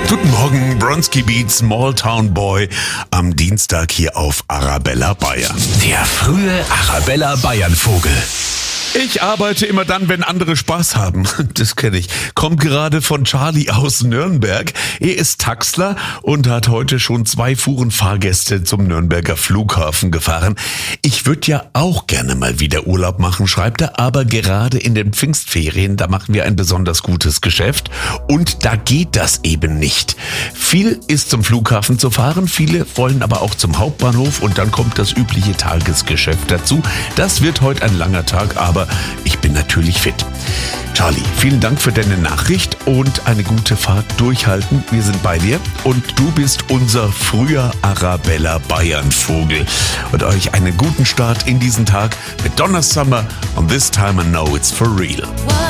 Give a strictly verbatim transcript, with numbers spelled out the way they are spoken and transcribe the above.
Guten Morgen, Bronski Beat, Small Town Boy am Dienstag hier auf Arabella Bayern. Der frühe Arabella Bayern Vogel. Ich arbeite immer dann, wenn andere Spaß haben. Das kenne ich. Kommt gerade von Charlie aus Nürnberg. Er ist Taxler und hat heute schon zwei Fuhrenfahrgäste zum Nürnberger Flughafen gefahren. Ich würde ja auch gerne mal wieder Urlaub machen, schreibt er, aber gerade in den Pfingstferien, da machen wir ein besonders gutes Geschäft und da geht das eben nicht. Viel ist zum Flughafen zu fahren, viele wollen aber auch zum Hauptbahnhof und dann kommt das übliche Tagesgeschäft dazu. Das wird heute ein langer Tag, aber ich bin natürlich fit. Charlie, vielen Dank für deine Nachricht und eine gute Fahrt. Durchhalten, wir sind bei dir und du bist unser früher Arabella Bayern Vogel. Und euch einen guten Start in diesen Tag mit Donna Summer und This Time I Know It's For Real.